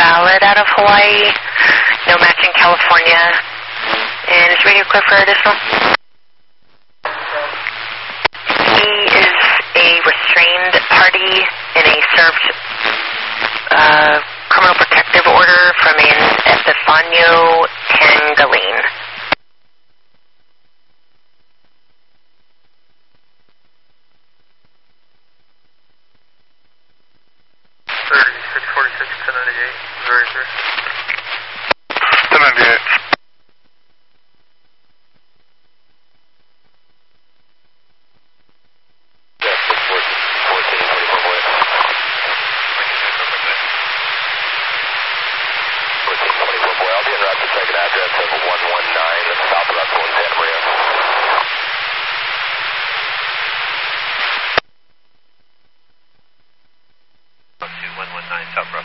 valid out of Hawaii, no match in California, and is radio clear for additional? He is a restrained party in a served criminal protective order from an Epifanio Tangaline. South